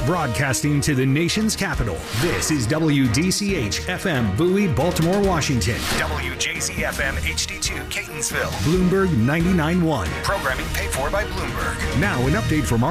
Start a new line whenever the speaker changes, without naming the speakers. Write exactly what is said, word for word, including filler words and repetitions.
Broadcasting to the nation's capital, this is W D C H F M Bowie, Baltimore, Washington. W J Z F M H D two Catonsville. Bloomberg ninety-nine point one. Programming paid for by Bloomberg. Now an update from our